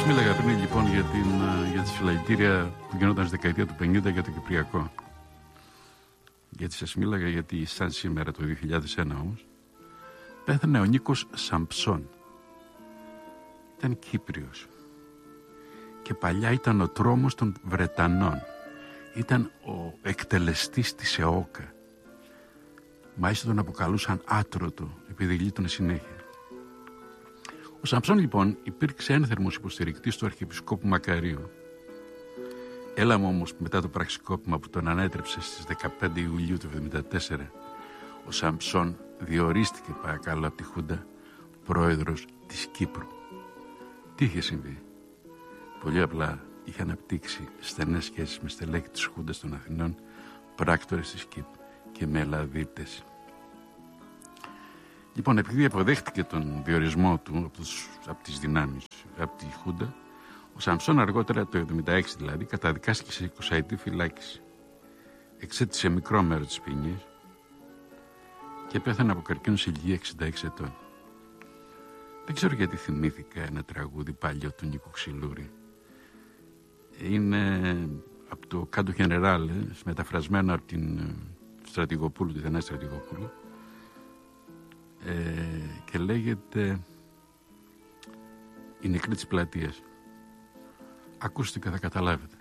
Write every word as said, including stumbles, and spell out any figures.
μίλαγα πριν λοιπόν για, την, για τις φυλακητήρια που γινόταν στη δεκαετία του πενήντα για το Κυπριακό. Γιατί σας μίλαγα γιατί σαν σήμερα το δύο χιλιάδες ένα όμως πέθανε ο Νίκος Σαμψών. Ήταν Κύπριος και παλιά ήταν ο τρόμος των Βρετανών. Ήταν ο εκτελεστής της ΕΟΚΑ. Μάλιστα τον αποκαλούσαν άτρωτο επειδή γλίτωνε συνέχεια. Ο Σαμψών λοιπόν υπήρξε ένθερμος υποστηρικτής του Αρχιεπισκόπου Μακαρίου. Έλαμε όμως μετά το πραξικόπημα που τον ανέτρεψε στις δεκαπέντε Ιουλίου του εβδομήντα τέσσερα, ο Σαμψών διορίστηκε παρακαλώ από τη Χούντα πρόεδρος της Κύπρου. Τι είχε συμβεί? Πολύ απλά είχε αναπτύξει στενές σχέσεις με στελέχη της Χούντας των Αθηνών, πράκτορες της ΚΙΠ και με Ελλαδίτες. Λοιπόν, επειδή αποδέχτηκε τον διορισμό του από, τους, από τις δυνάμεις, από τη Χούντα, ο Σαμψών αργότερα, το εβδομήντα έξι δηλαδή, καταδικάστηκε σε εικοσαετή φυλάκιση. Εξέτησε μικρό μέρος της ποινής και πέθανε από καρκίνο σε ηλικία εξήντα έξι ετών. Δεν ξέρω γιατί θυμήθηκα ένα τραγούδι παλιό του Νίκου Ξυλούρη. Είναι από το Κάντο Γενεράλε, μεταφρασμένο από την Στρατηγοπούλου, τη Θανάση Στρατηγοπούλου, ε, και λέγεται «Η νεκρή της πλατείας». Ακούστε και θα καταλάβετε.